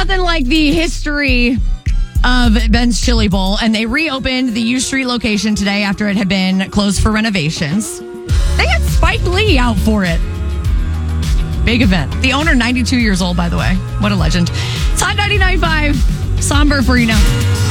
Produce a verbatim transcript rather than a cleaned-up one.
nothing like the history of Ben's Chili Bowl, and they reopened the U Street location today after it had been closed for renovations. They had Spike Lee out for it. Big event. The owner, ninety-two years old, by the way. What a legend. It's Hot ninety-nine point five. Somber for you now.